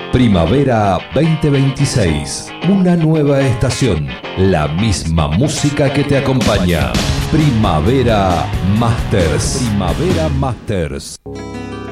Primavera 2026. Una nueva estación. La misma música que te acompaña. Primavera Masters. Primavera Masters.